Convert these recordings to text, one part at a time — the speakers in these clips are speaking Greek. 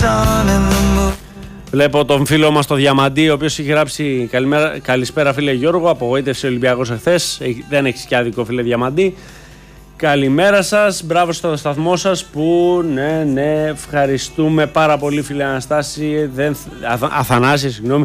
Βλέπω τον φίλο μας το Διαμαντή, ο οποίος έχει γράψει καλησπέρα φίλε Γιώργο, απογοήτευσε ο Ολυμπιακός εχθές, δεν έχεις και άδικο φίλε Διαμαντή. Καλημέρα σας, μπράβο στο σταθμό σας που ναι, ευχαριστούμε πάρα πολύ φίλε Αναστάση, Αθανάση, συγγνώμη,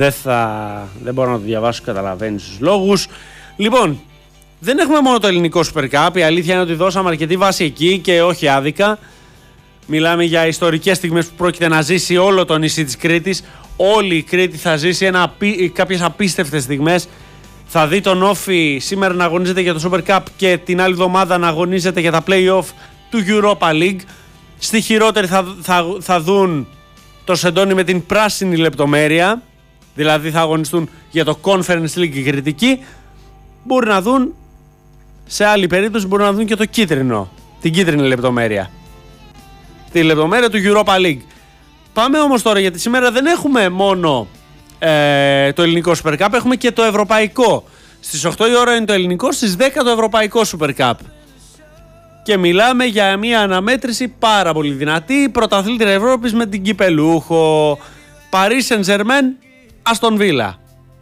δεν μπορώ να το διαβάσω, καταλαβαίνεις τους λόγους. Λοιπόν, δεν έχουμε μόνο το ελληνικό Super Cup, η αλήθεια είναι ότι δώσαμε αρκετή βάση εκεί και όχι άδικα. Μιλάμε για ιστορικές στιγμές που πρόκειται να ζήσει όλο το νησί της Κρήτης. Όλη η Κρήτη θα ζήσει κάποιες απίστευτες στιγμές. Θα δει τον Όφη σήμερα να αγωνίζεται για το Super Cup και την άλλη εβδομάδα να αγωνίζεται για τα play-off του Europa League. Στη χειρότερη θα δουν το Σεντόνι με την πράσινη λεπτομέρεια. Δηλαδή θα αγωνιστούν για το Conference League οι Κρητικοί. Μπορεί να δουν, σε άλλη περίπτωση μπορεί να δουν και το κίτρινο, την κίτρινη λεπτομέρεια. Τη λεπτομέρεια του Europa League. Πάμε όμως τώρα, γιατί σήμερα δεν έχουμε μόνο το ελληνικό Super Cup, έχουμε και το ευρωπαϊκό. Στις 8 η ώρα είναι το ελληνικό, στις 10 το ευρωπαϊκό Super Cup. Και μιλάμε για μια αναμέτρηση πάρα πολύ δυνατή, πρωταθλήτρια Ευρώπης με την κυπελούχο Paris Saint-Germain, Aston Villa.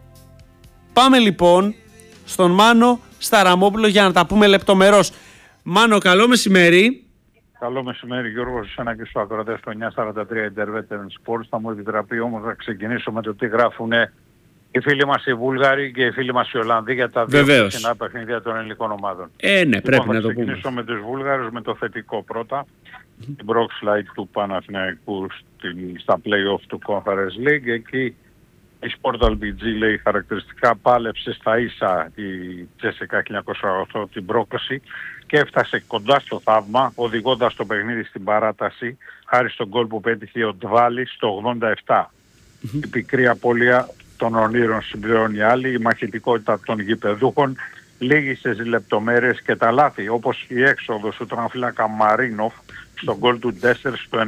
Πάμε λοιπόν στον Μάνο Σταραμόπουλο για να τα πούμε λεπτομερώς. Μάνο, καλό μεσημέρι. Καλό μεσημέρι Γιώργο, σε ένα και στο ακροατές το 943 Interveteran Sports. Θα μου επιτραπεί όμως να ξεκινήσω με το τι γράφουν οι φίλοι μας οι Βούλγαροι και οι φίλοι μας οι Ολλανδοί για τα δύο κοινά παιχνίδια των ελληνικών ομάδων. Ναι, πρέπει να το πούμε. Θα ξεκινήσω με τους Βούλγαρους με το θετικό πρώτα. Την Broxlite του Παναθηναϊκού στα play-off του Conference League. Εκεί η Sport LBG λέει χαρακτηριστικά πάλεψε στα ίσα η Τζέσικα 1908 την πρόκληση και έφτασε κοντά στο θαύμα, οδηγώντας το παιχνίδι στην παράταση χάρη στον γκολ που πέτυχε ο Ντβάλι στο 87. Η πικρή απώλεια των ονείρων συμπληρώνει άλλη, η μαχητικότητα των γηπεδούχων, λίγες λεπτομέρειες και τα λάθη, όπως η έξοδος του τραμφύλακα Μαρίνοφ στον γκολ του Ντέσσερ στο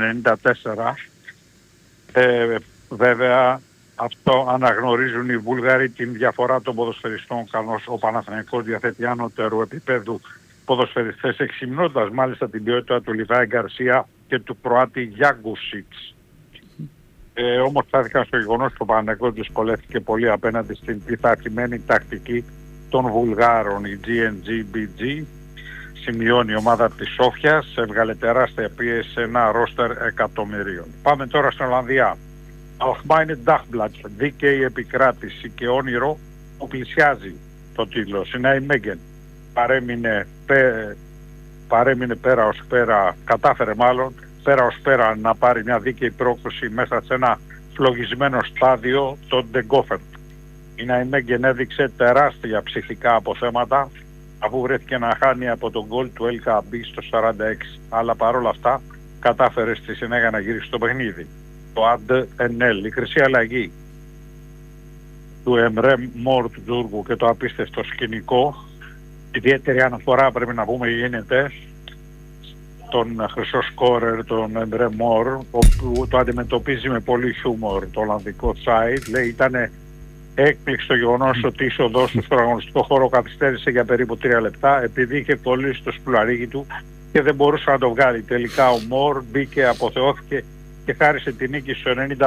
94. Βέβαια αυτό αναγνωρίζουν οι Βούλγαροι την διαφορά των ποδοσφαιριστών, καθώς ο Παναθηναϊκός διαθέτει ανώτερου επίπεδου ποδοσφαιριστές, εξυμνώντας μάλιστα την ποιότητα του Λιβάη Γκαρσία και του Κροάτη Γιάγκουσιτς. Όμως στάθηκαν στο γεγονός ότι ο Παναθηναϊκός δυσκολεύτηκε πολύ απέναντι στην πειθαρχημένη τακτική των Βουλγάρων. Η GNGBG σημειώνει η ομάδα της Σόφιας, έβγαλε τεράστια πίεση σε ένα ρόστερ εκατομμυρίων. Πάμε τώρα στην Ολλανδία. Algemene Dagblad, δίκαιη επικράτηση και όνειρο που πλησιάζει το τίτλο. Σινάι Μέγγεν παρέμεινε πέρα ως πέρα, κατάφερε μάλλον πέρα ως πέρα να πάρει μια δίκαιη πρόκληση μέσα σε ένα φλογισμένο στάδιο, το Ντεγκόφερτ. Η Ναϊμέγγεν έδειξε τεράστια ψυχικά αποθέματα αφού βρέθηκε να χάνει από τον γκολ του LKB στο 46, αλλά παρόλα αυτά κατάφερε στη συνέχεια να γυρίσει το παιχνίδι. Το ADNL, η χρυσή αλλαγή του Εμρέ Μόρ του Τούρκου και το απίστευτο σκηνικό, ιδιαίτερη αναφορά πρέπει να πούμε γίνεται τον χρυσό σκόρερ τον Εμρέ Μόρ, όπου το αντιμετωπίζει με πολύ χιούμορ το Ολλανδικό site. Λέει ήταν έκπληξη το γεγονός ότι η είσοδος του στον αγωνιστικό χώρο καθυστέρησε για περίπου 3 λεπτά επειδή είχε κολλήσει το σπουλαρίκι του και δεν μπορούσε να το βγάλει. Τελικά ο Μόρ μπήκε, αποθεώθηκε και χάρισε τη νίκη στο 95.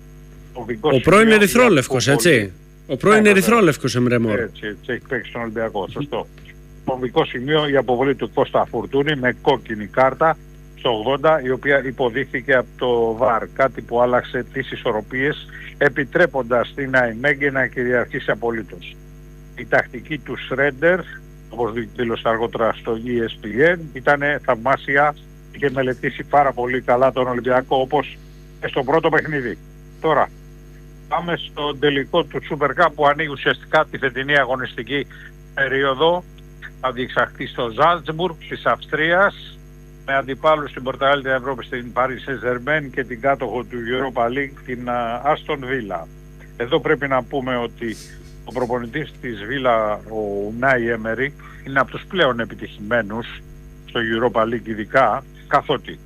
Ο πρώην Ερυθρόλευκος, έτσι. Ο πρώην Ερυθρόλευκος Εμρέ Μόρ. Έτσι, έχει παίξει στον Ολυμπιακό, σωστό. Κομβικό σημείο η αποβολή του Κώστα Φουρτούνη με κόκκινη κάρτα στο 80, η οποία υποδείχθηκε από το ΒΑΡ, κάτι που άλλαξε τις ισορροπίες επιτρέποντας την Ναϊμέγγεν να κυριαρχήσει απολύτως. Η τακτική του Σρέντερ, όπως δήλωσε αργότερα στο ESPN, ήταν θαυμάσια, είχε μελετήσει πάρα πολύ καλά τον Ολυμπιακό όπως και στο πρώτο παιχνίδι. Τώρα πάμε στο τελικό του Super Cup που ανοίγει ουσιαστικά τη φετινή αγωνιστική περίοδο. Θα διεξαχθεί στο Ζάλτσμπουργκ της Αυστρίας με αντιπάλους στην πρωταθλήτρια Ευρώπη στην Paris Saint-Germain και την κάτοχο του Europa League την Aston Villa. Εδώ πρέπει να πούμε ότι ο προπονητής της Villa, ο Unai Emery, είναι από τους πλέον επιτυχημένους στο Europa League ειδικά, καθότι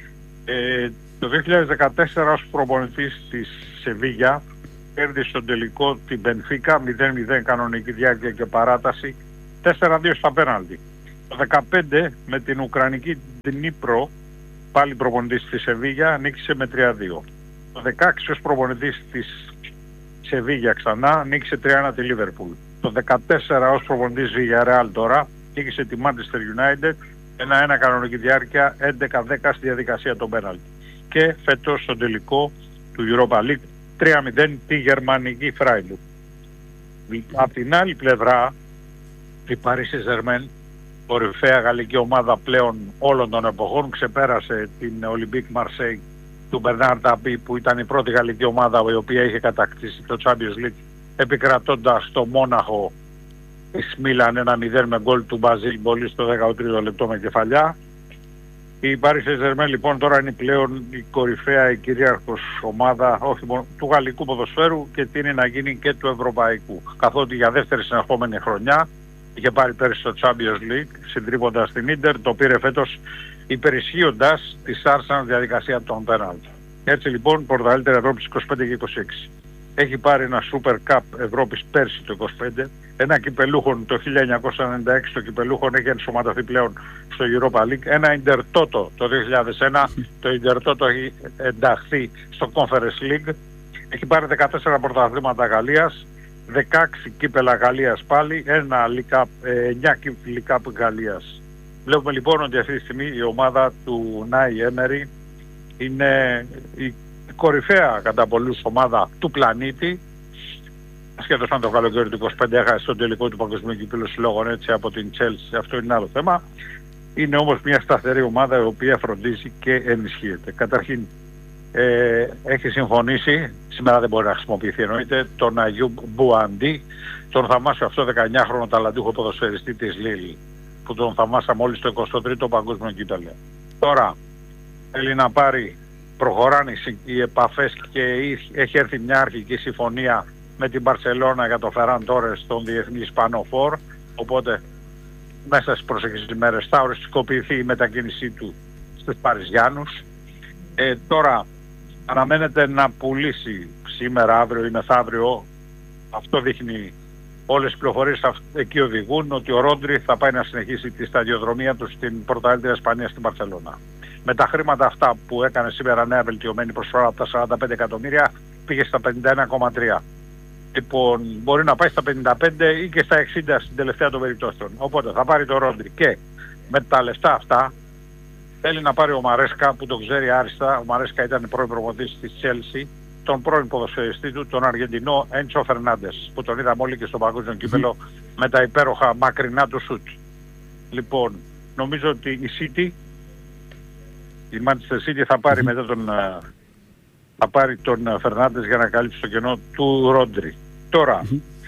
το 2014 ως προπονητής της Σεβίγια κέρδισε στον τελικό την Benfica 0-0 κανονική διάρκεια και παράταση, 4-2 στα πέναλτι. Το 2015 με την Ουκρανική Dnipro πάλι προπονητής της Σεβίγια, νίκησε με 3-2. Το 16 ως προπονητής της Σεβίγια ξανά, νίκησε 3-1 τη Λίβερπουλ. Το 14 ως προπονητής Villarreal τώρα, νίκησε τη Manchester United, 1-1 κανονική διάρκεια, 11-10 στη διαδικασία των πέναλτι. Και φέτος στο τελικό του Europa League, 3-0 τη γερμανική Freiburg. Απ' την άλλη πλευρά, η Paris Saint-Germain, κορυφαία γαλλική ομάδα πλέον όλων των εποχών, ξεπέρασε την Olympique Marseille του Bernard Tapie, που ήταν η πρώτη γαλλική ομάδα η οποία είχε κατακτήσει το Champions League, επικρατώντας το Μόναχο της Μίλαν 1-0 με γκολ του Μπαζίλ Μπολί στο 13ο λεπτό με κεφαλιά. Η Paris Saint-Germain λοιπόν τώρα είναι πλέον η κορυφαία, η κυρίαρχος ομάδα όχι μόνο του γαλλικού ποδοσφαίρου και τείνει να γίνει και του ευρωπαϊκού. Καθότι για δεύτερη συνεχόμενη χρονιά είχε πάρει πέρυσι το Champions League συντρίβοντας την Ίντερ, το πήρε φέτος υπερισχύοντας τη Arsenal διαδικασία των πέναλτι. Έτσι λοιπόν πρωταθλήτρια Ευρώπης 25 και 26. Έχει πάρει ένα Super Cup Ευρώπης πέρσι το 25, ένα κυπελούχον το 1996, το κυπελούχον έχει ενσωματωθεί πλέον στο Europa League, ένα Intertoto το 2001, το Intertoto έχει ενταχθεί στο Conference League, έχει πάρει 14 πρωταθλήματα Γαλλίας, 16 κύπελα Γαλλίας πάλι, 9 League Cup Γαλλίας. Βλέπουμε λοιπόν ότι αυτή τη στιγμή η ομάδα του Νάι Έμερι είναι η κορυφαία κατά πολλούς ομάδα του πλανήτη, ασχέτως αν το καλοκαίρι του 25 έχασε στο τελικό του Παγκοσμίου Κυπέλλου Συλλόγων έτσι από την Chelsea, αυτό είναι άλλο θέμα. Είναι όμως μια σταθερή ομάδα η οποία φροντίζει και ενισχύεται. Καταρχήν έχει συμφωνήσει, σήμερα δεν μπορεί να χρησιμοποιηθεί εννοείται, τον Αγιούμπ Μπουαντί, τον θαυμάσιο αυτό 19χρονο ταλαντούχο ποδοσφαιριστή της Λίλη, που τον θαυμάσα μόλις το 23ο Παγκόσμιο Κύπελλο. Τώρα θέλει να πάρει, προχωράνε οι επαφές και έχει έρθει μια αρχική συμφωνία με την Μπαρσελόνα για το Φεράν Τόρες, τον διεθνή Ισπανοφόρ, οπότε μέσα στις προσεχείς ημέρες θα οριστικοποιηθεί η μετακίνησή του στους Παριζιάνους. Τώρα αναμένεται να πουλήσει σήμερα, αύριο ή μεθαύριο, αυτό δείχνει όλες οι πληροφορίες εκεί οδηγούν, ότι ο Ρόντρι θα πάει να συνεχίσει τη σταδιοδρομία του στην πρωταθλήτρια Ισπανία στην Μπαρσελόνα. Με τα χρήματα αυτά που έκανε σήμερα νέα βελτιωμένη προσφορά από τα 45 εκατομμύρια πήγε στα 51,3. Λοιπόν, μπορεί να πάει στα 55 ή και στα 60 στην τελευταία των περιπτώσεων. Οπότε θα πάρει το Ρόντρι και με τα λεφτά αυτά θέλει να πάρει ο Μαρέσκα, που το ξέρει άριστα. Ο Μαρέσκα ήταν πρώην προπονητής της Chelsea, τον πρώην ποδοσφαιριστή του, τον Αργεντινό Έντσο Φερνάντες, που τον είδαμε όλοι και στο παγκόσμιο κύπελλο με τα υπέροχα μακρινά του σουτ. Λοιπόν, νομίζω ότι η City, η Manchester City θα πάρει μετά θα πάρει τον Φερνάντες για να καλύψει το κενό του Ρόντρι. Τώρα,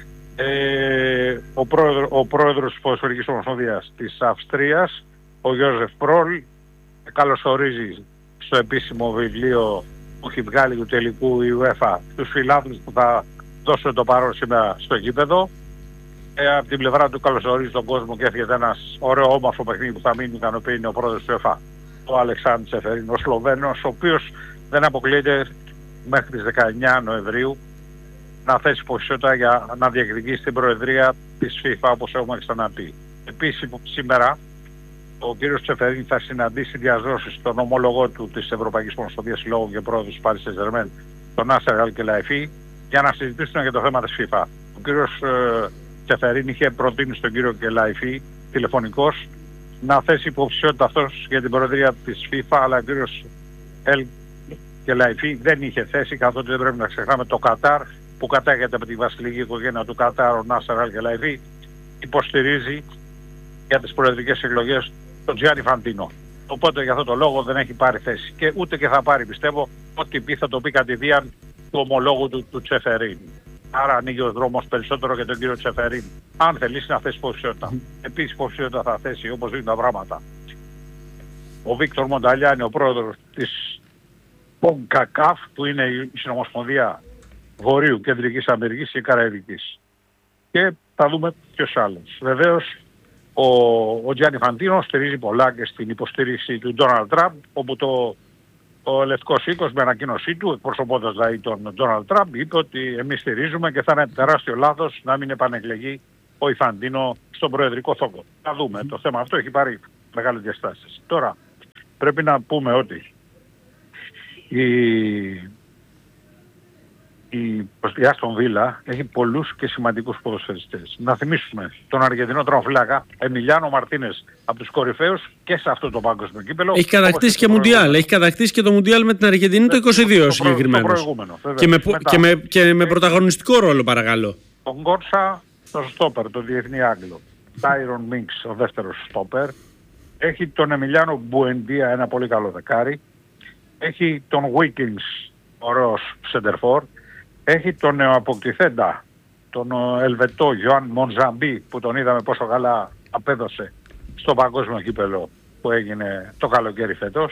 ο πρόεδρος της Ποδοσφαιρικής Ομοσπονδίας της Αυστρίας, ο Γιώζεφ Πρόλ, καλωσορίζει στο επίσημο βιβλίο που έχει βγάλει του τελικού η UEFA τους φιλάθλους που θα δώσουν το παρόν σήμερα στο γήπεδο. Από την πλευρά του καλωσορίζει τον κόσμο και έφυγε ένας ωραίο όμορφο παιχνίδι που θα μείνει ικανοποιεί, είναι ο πρόεδρος του UEFA, ο Αλεξάνδρ Τσεφερίν, ο Σλοβαίνος, ο οποίος δεν αποκλείεται μέχρι τις 19 Νοεμβρίου να θέσει υποψηφιότητα για να διεκδικήσει την προεδρία της FIFA, όπως έχουμε ξαναπεί. Επίσης σήμερα ο κύριος Τσεφερίν θα συναντήσει διαζώσεις τον ομόλογό του της Ευρωπαϊκής Ομοσπονδίας Συλλόγων και πρόεδρος του Paris Saint-Germain, τον Νάσερ Αλ-Κελαϊφή, για να συζητήσουν για το θέμα της FIFA. Ο κύριος Τσεφερίν είχε προτείνει στον κύριο Κελαϊφή τηλεφωνικός να θέσει υποψηφιότητα αυτός για την προεδρία της FIFA, αλλά ο κύριος Κελαϊφή δεν είχε θέση, καθότι δεν πρέπει να ξεχνάμε το Κατάρ, που κατάγεται από τη βασιλική οικογένεια του Κατάρ, ο Νάσερ Αλ-Κελαϊφή, υποστηρίζει για τις προεδρικές εκλογές τον Τζιάννι Φαντίνο. Οπότε για αυτό το λόγο δεν έχει πάρει θέση και ούτε και θα πάρει, πιστεύω, ό,τι πει θα το πει κατηδίαν του ομολόγου του Τσεφερίν. Άρα ανοίγει ο δρόμος περισσότερο για τον κύριο Τσεφερίν, αν θελήσει να θέσει υποψηφιότητα. Επίσης υποψηφιότητα θα θέσει, όπως δίνουν τα πράγματα, ο Βίκτορ Μονταλιάνι, ο πρόεδρος της CONCACAF, που είναι η Συνομοσπονδία Βορείου Κεντρικής Αμερικής και Καραϊβικής. Και θα δούμε ποιος άλλος. Βεβαίως ο Τζιάννι Φαντίνο στηρίζει πολλά και στην υποστήριξη του Ντόναλντ Τραμπ, όπου ο Λευκός Οίκος με ανακοίνωσή του, εκπροσωπώντας δηλαδή τον Ντόναλντ Τραμπ, είπε ότι εμείς στηρίζουμε και θα είναι τεράστιο λάθος να μην επανεκλεγεί ο Ιφαντίνο στον προεδρικό θόκο. Θα δούμε. Το θέμα αυτό έχει πάρει μεγάλες διαστάσεις. Τώρα, πρέπει να πούμε ότι η Άστον Βίλα έχει πολλούς και σημαντικούς ποδοσφαιριστές. Να θυμίσουμε τον Αργεντινό τερματοφύλακα Εμιλιάνο Μαρτίνες, από τους κορυφαίους και σε αυτό το παγκόσμιο κύπελο. Έχει κατακτήσει και Μουντιάλ. Έχει κατακτήσει και το Μουντιάλ με την Αργεντινή το 22 συγκεκριμένος. Και με πρωταγωνιστικό ρόλο, παρακαλώ. Τον Γκόρσα, το στόπερ, το διεθνή Άγγλο. Τάιρον Μίνξ, ο δεύτερος στόπερ. Έχει τον Εμιλιάνο Μπουεντία, ένα πολύ καλό δεκάρι. Έχει τον Βίκινγκς, ωραίος σεντερφόρ. Έχει τον νεοαποκτηθέντα, τον Ελβετό Γιωάν Μονζαμπί, που τον είδαμε πόσο καλά απέδωσε στο παγκόσμιο κύπελο που έγινε το καλοκαίρι φέτος.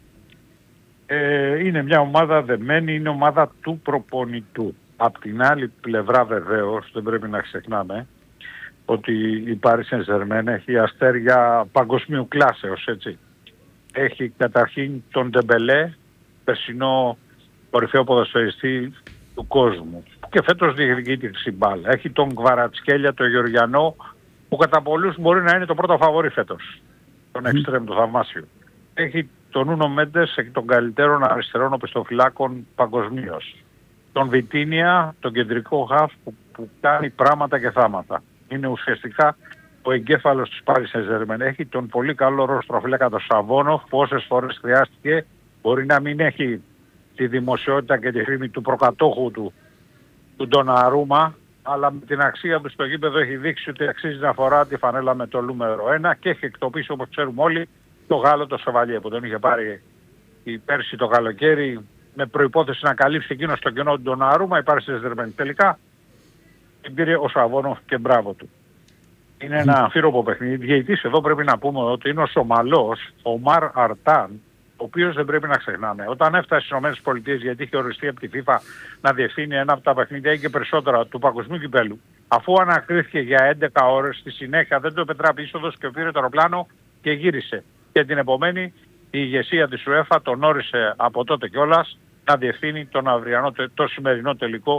Είναι μια ομάδα δεμένη, είναι ομάδα του προπονητού. Απ' την άλλη πλευρά βεβαίως δεν πρέπει να ξεχνάμε ότι η Paris Saint-Germain έχει αστέρια παγκοσμίου κλάσεως, έτσι. Έχει καταρχήν τον Ντεμπελέ, περσινό κορυφαίο ποδοσφαιριστή του κόσμου, και φέτος διεκδικεί τη χρυσή μπάλα. Έχει τον Κβαρατσχέλια, τον Γεωργιανό, που κατά πολλούς μπορεί να είναι το πρώτο φαβορί φέτος, τον εξτρέμ, το θαυμάσιο. Έχει τον Νούνο Μέντες, εκ των καλύτερων αριστερών οπισθοφυλάκων παγκοσμίως. Τον Βιτίνια, τον κεντρικό χαφ που κάνει πράγματα και θάματα. Είναι ουσιαστικά ο εγκέφαλος της Paris Saint-Germain. Έχει τον πολύ καλό ρostροφύλακα τον Σαββόνοφ, που όσες φορές χρειάστηκε, μπορεί να μην έχει τη δημοσιότητα και τη φήμη του προκατόχου του Ντοναρούμα, αλλά με την αξία του στο γήπεδο έχει δείξει ότι αξίζει να φορά τη φανέλα με το νούμερο 1 και έχει εκτοπίσει, όπως ξέρουμε όλοι, το Γάλλο το Σεβαλιέ, που τον είχε πάρει πέρσι το καλοκαίρι με προϋπόθεση να καλύψει εκείνο στο κενό του Ντοναρούμα. Υπάρχει σε Saint-Germain. Τελικά την πήρε ο Σαββόνοφ και μπράβο του. Είναι ένα αμφίροπο παιχνίδι. Διαιτητής εδώ πρέπει να πούμε ότι είναι ο Σομαλός, ο Μαρ Αρτάν, ο οποίος δεν πρέπει να ξεχνάμε. Όταν έφτασε στις ΗΠΑ, γιατί είχε οριστεί από τη FIFA να διευθύνει ένα από τα παιχνίδια ή και περισσότερα του παγκοσμίου κυπέλου, αφού ανακρίθηκε για 11 ώρες, στη συνέχεια δεν του επετράπη είσοδος και πήρε το αεροπλάνο και γύρισε. Και την επομένη η ηγεσία της UEFA τον όρισε από τότε κιόλας να διευθύνει το σημερινό τελικό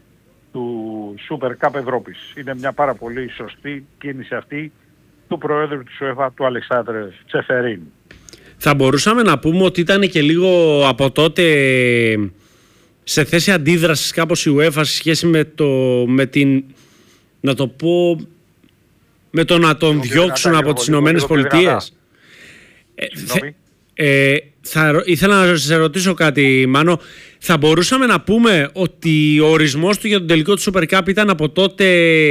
του Super Cup Ευρώπης. Είναι μια πάρα πολύ σωστή κίνηση αυτή του Προέδρου της UEFA, του Αλεξάνδρε Τσεφερίν. Θα μπορούσαμε να πούμε ότι ήταν και λίγο από τότε σε θέση αντίδρασης κάπως η UEFA σε σχέση με την, να το πω, με το να τον διώξουν από τις Ηνωμένες Πολιτείες. Ήθελα να σε ρωτήσω κάτι, Μάνο. Θα μπορούσαμε να πούμε ότι ο ορισμός του για τον τελικό του Super Cup ήταν από τότε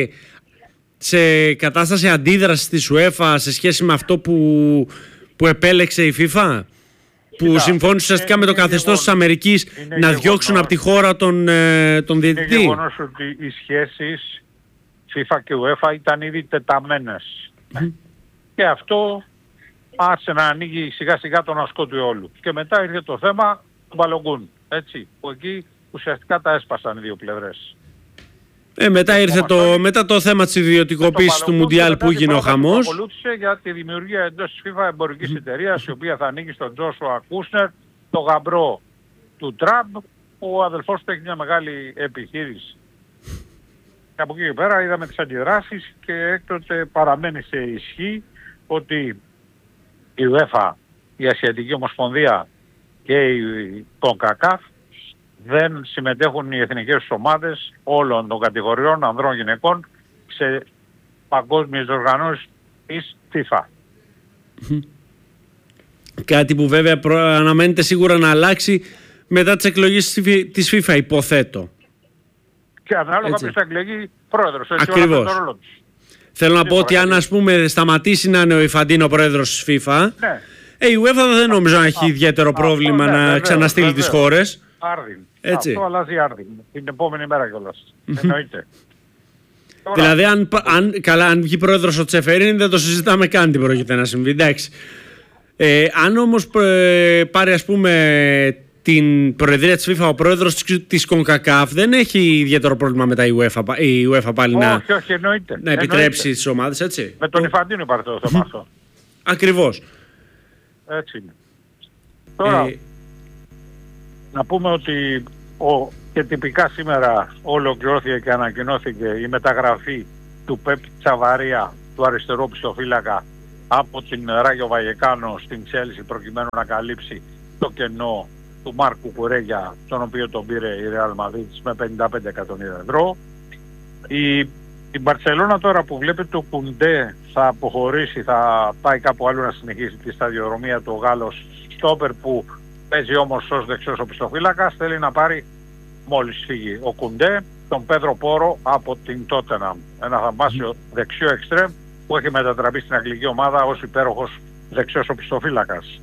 σε κατάσταση αντίδρασης της UEFA σε σχέση με αυτό που επέλεξε η FIFA, που συμφώνησε ουσιαστικά με το καθεστώς της Αμερικής να διώξουν από τη χώρα τον διαιτητή. Είναι γεγονός ότι οι σχέσεις FIFA και UEFA ήταν ήδη τεταμένες. Και αυτό άρχισε να ανοίγει σιγά σιγά τον ασκό του όλου. Και μετά ήρθε το θέμα του Μπαλογκούν, έτσι, που εκεί ουσιαστικά τα έσπασαν οι δύο πλευρές. Μετά ήρθε μετά το θέμα της ιδιωτικοποίησης του Μουντιάλ που έγινε ο χαμός. Ακολούθησε για τη δημιουργία εντός της FIFA εμπορικής εταιρείας, η οποία θα ανοίγει στον Τζόσουα Κούσνερ, το γαμπρό του Τραμπ, ο αδελφός του έχει μια μεγάλη επιχείρηση. Και από εκεί και πέρα είδαμε τις αντιδράσεις και έκτοτε παραμένει σε ισχύ ότι η UEFA, η Ασιατική Ομοσπονδία και η CONCACAF δεν συμμετέχουν οι εθνικές ομάδες όλων των κατηγοριών ανδρών γυναικών σε παγκόσμιες οργανώσεις της FIFA. Κάτι που βέβαια αναμένεται σίγουρα να αλλάξει μετά τις εκλογές της FIFA, υποθέτω. Και ανάλογα ποιος θα εκλεγεί πρόεδρος. Ακριβώς. Θέλω να πω ότι αν, ας πούμε, σταματήσει να είναι ο Ιφαντίνο πρόεδρος της FIFA, ναι, η UEFA δεν νομίζω να έχει ιδιαίτερο πρόβλημα να ξαναστείλει τις χώρες. Άρδιν. Αυτό αλλάζει άρδιν. Την επόμενη μέρα κιόλας. Εννοείται. Δηλαδή αν βγει πρόεδρος ο Τσεφερίν δεν το συζητάμε καν τι πρόκειται να συμβεί. Εντάξει. Αν όμως πάρει, ας πούμε, την προεδρία της FIFA ο πρόεδρος της CONCACAF, δεν έχει ιδιαίτερο πρόβλημα μετά η UEFA πάλι να επιτρέψει τις ομάδες, έτσι. Με τον Ιφαντίνο υπάρχει το θέμα αυτό. Ακριβώς. Έτσι είναι. Τώρα, να πούμε ότι και τυπικά σήμερα ολοκληρώθηκε και ανακοινώθηκε η μεταγραφή του Πεπ Τσαβαρία, του αριστερού πιστοφύλακα από την Ράγιο Βαγεκάνο στην Τσέλσι προκειμένου να καλύψει το κενό του Μάρκου Κουρέγια, τον οποίο τον πήρε η Ρεάλ Μαδρίτης με 55 εκατομμύρια ευρώ. Η Μπαρσελόνα τώρα που βλέπει το Κουντέ θα αποχωρήσει, θα πάει κάπου αλλού να συνεχίσει τη σταδιοδρομία του, ο Γάλλος στόπερ που παίζει όμως ως δεξιός οπισθοφύλακας, θέλει να πάρει μόλις φύγει ο Κουντέ τον Πέδρο Πόρο από την Τότεναμ, ένα θαυμάσιο δεξιό εξτρέμ που έχει μετατραπεί στην αγγλική ομάδα ως υπέροχος δεξιός οπισθοφύλακας.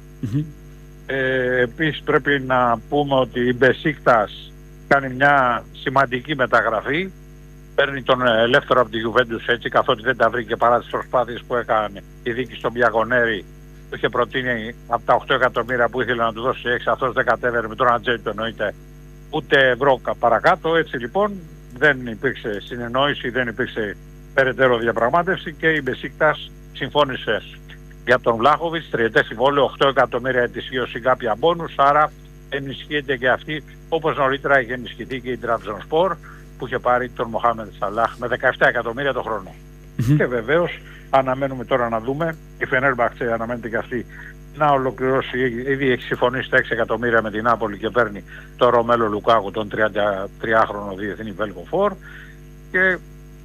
Επίσης πρέπει να πούμε ότι η Μπεσίκτας κάνει μια σημαντική μεταγραφή, παίρνει τον ελεύθερο από τη Γιουβέντους έτσι, καθότι δεν τα βρήκε παρά τις προσπάθειες που έκανε η δίκη στον Μπιαγονέρη, που είχε προτείνει από τα 8 εκατομμύρια που ήθελε να του δώσει 6, αυτός δεν κατέβαινε με τον Ατζέλη του εννοείται ούτε ευρώ παρακάτω. Έτσι λοιπόν δεν υπήρξε συνεννόηση, δεν υπήρξε περαιτέρω διαπραγμάτευση και η Μπεσίκτας συμφώνησε για τον Βλάχοβιτς, τριετές συμβόλαιο, 8 εκατομμύρια ετησίως ή κάποια μπόνους, άρα ενισχύεται και αυτή, όπως νωρίτερα είχε ενισχυθεί και η Τραμπζονσπορ που είχε πάρει τον Μοχάμεντ Σαλάχ με 17 εκατομμύρια το χρόνο. Και βεβαίως αναμένουμε τώρα να δούμε, η Φενέρμπαχτσε αναμένεται και αυτή να ολοκληρώσει, ήδη έχει συμφωνήσει τα 6 εκατομμύρια με την Νάπολη και παίρνει το Ρωμέλο Λουκάκου, τον 33χρονο διεθνή Βέλγο φορ, και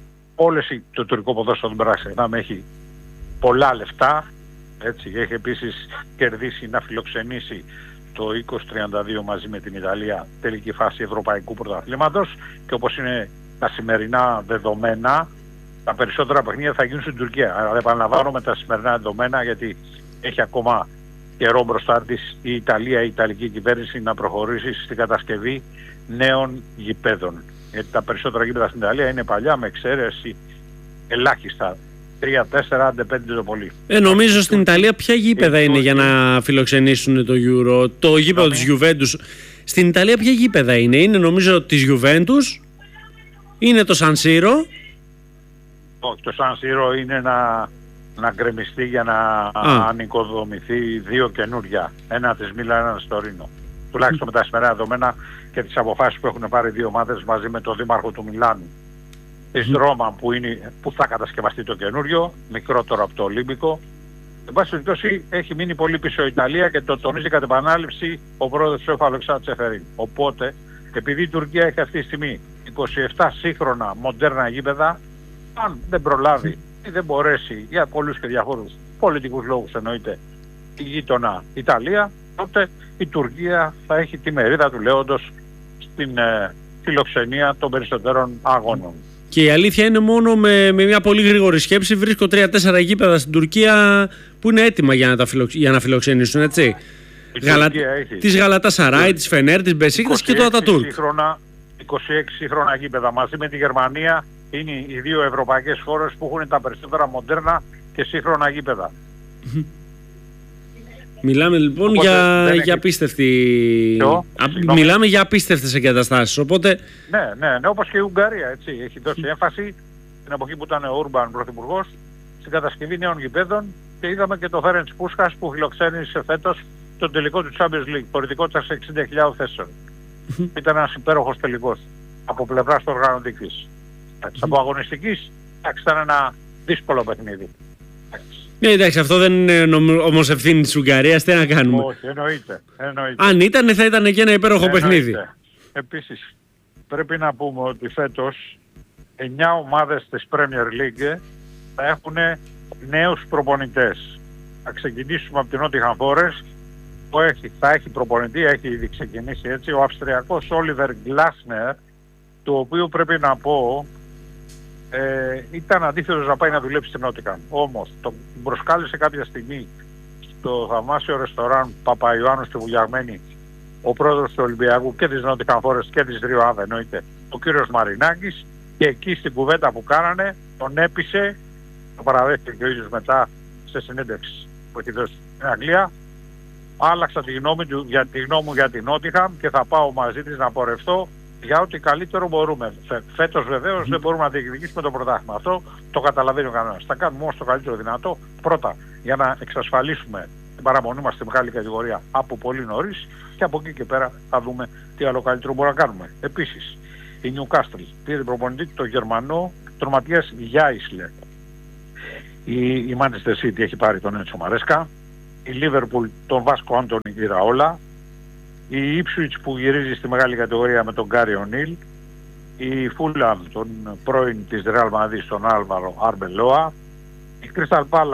το τουρκικό ποδόσφαιρο δεν περάσει να έχει πολλά λεφτά, έτσι, έχει επίσης κερδίσει να φιλοξενήσει το 2032 μαζί με την Ιταλία τελική φάση Ευρωπαϊκού Πρωταθλήματος, και όπως είναι τα σημερινά δεδομένα, τα περισσότερα παιχνίδια θα γίνουν στην Τουρκία. Αλλά επαναλαμβάνω με τα σημερινά δεδομένα, γιατί έχει ακόμα καιρό μπροστά της η Ιταλική κυβέρνηση να προχωρήσει στην κατασκευή νέων γηπέδων. Γιατί τα περισσότερα γήπεδα στην Ιταλία είναι παλιά, με εξαίρεση ελάχιστα 3-4, άντε 5 το πολύ. Νομίζω στην Ιταλία ποια γήπεδα είναι για να φιλοξενήσουν το Euro? Το γήπεδο της Juventus. Στην Ιταλία ποια γήπεδα είναι? Είναι νομίζω της Juventus, είναι το San Siro. Όχι, το San Siro είναι να γκρεμιστεί για να ανοικοδομηθεί δύο καινούρια. Ένα της Μίλαν, ένα στο Ρήνο. Τουλάχιστον με τα σημερινά δεδομένα και τις αποφάσεις που έχουν πάρει δύο ομάδες μαζί με τον δήμαρχο του Μιλάνου. Της Ρώμα που θα κατασκευαστεί το καινούριο, μικρότερο από το Ολύμπικο. Εν πάση περιπτώσει έχει μείνει πολύ πίσω η Ιταλία και το τονίζει κατ' επανάληψη ο πρόεδρος του UEFA Αλεξάνδρου Τσεφερίν. Οπότε, επειδή η Τουρκία έχει αυτή τη στιγμή 27 σύγχρονα μοντέρνα γήπεδα, αν δεν προλάβει ή δεν μπορέσει για πολλούς και διαφόρους πολιτικούς λόγους εννοείται η γείτονα Ιταλία, τότε η Τουρκία θα έχει τη μερίδα του λέοντος στην φιλοξενία των περισσότερων αγώνων. Και η αλήθεια είναι, μόνο με μια πολύ γρήγορη σκέψη βρίσκω 3-4 γήπεδα στην Τουρκία που είναι έτοιμα για να φιλοξενήσουν, έτσι. Της Γαλατασαράι, της Φενέρ, της Μπεσίκτας και το Ατατούρκ. 26 σύγχρονα γήπεδα μαζί με τη Γερμανία είναι οι δύο ευρωπαϊκές χώρες που έχουν τα περισσότερα μοντέρνα και σύγχρονα γήπεδα. Μιλάμε λοιπόν για απίστευτη... Μιλάμε για απίστευτες εγκαταστάσεις, οπότε... Ναι, όπως και η Ουγγαρία, έτσι. Έχει δώσει έμφαση την εποχή που ήταν ο Ούρμπαν πρωθυπουργός στην κατασκευή νέων γηπέδων, και είδαμε και το Φέρεντς Πούσχας που φιλοξένησε φέτος τον τελικό του Champions League, πολιτικότητα σε 60.000 θέσεων. Ήταν ένας υπέροχος τελικός από πλευράς του οργανωτικής. Από αγωνιστικής, ήταν ένα δύσκολο παιχνίδι. Ναι, εντάξει, αυτό δεν είναι όμως ευθύνη της Ουγγαρίας, τι να κάνουμε. Όχι, εννοείται. Αν ήταν, θα ήταν και ένα υπέροχο παιχνίδι. Επίσης, πρέπει να πούμε ότι φέτος 9 ομάδες της Premier League θα έχουν νέους προπονητές. Θα ξεκινήσουμε από την Nottingham Forest που θα έχει προπονητή, έχει ήδη ξεκινήσει έτσι, ο Αυστριακός Oliver Glasner, το οποίο πρέπει να πω ήταν αντίθετος να πάει να δουλέψει στην Nottingham. Όμως τον προσκάλεσε κάποια στιγμή στο θαυμάσιο ρεστοράν Παπαϊωάννου στη Βουλιαγμένη ο πρόεδρος του Ολυμπιακού και της Nottingham Forest και της Rio Ave εννοείται, ο κύριος Μαρινάκης, και εκεί στην κουβέντα που κάνανε τον έπεισε, το παραδέχτηκε και ο ίδιος μετά σε συνέντευξη που έχει δώσει στην Αγγλία. Άλλαξα τη γνώμη μου για την Nottingham και θα πάω μαζί της να πορευτώ για ό,τι καλύτερο μπορούμε. Φέτος βεβαίως δεν μπορούμε να διεκδικήσουμε το πρωτάθλημα. Αυτό το καταλαβαίνει ο κανένας. Θα κάνουμε όμως το καλύτερο δυνατό πρώτα για να εξασφαλίσουμε την παραμονή μας στη μεγάλη κατηγορία από πολύ νωρίς, και από εκεί και πέρα θα δούμε τι άλλο καλύτερο μπορούμε να κάνουμε. Επίσης, η Newcastle πήρε προπονητή το Γερμανό, τον Ματίας Γιάισλερ. Η Manchester City έχει πάρει τον Έντσο Μαρέσκα, η Liverpool τον Βάσκο Άντονι Ηραόλα, η Ipswich που γυρίζει στη μεγάλη κατηγορία με τον Γκάρι Ονίλ, η Fulham τον πρώην της Real Madrid τον Άλβαρο Αρμπελόα, η Crystal Palace